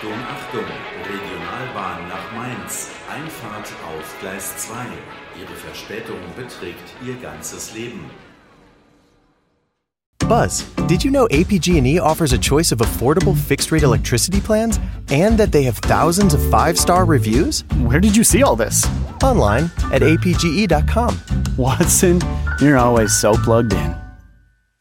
Achtung, Achtung! Regionalbahn nach Mainz. Einfahrt auf Gleis 2. Ihre Verspätung beträgt Ihr ganzes Leben. Buzz, did you know APG&E offers a choice of affordable fixed-rate electricity plans and that they have thousands of 5-star reviews? Where did you see all this? Online at apge.com. Watson, you're always so plugged in.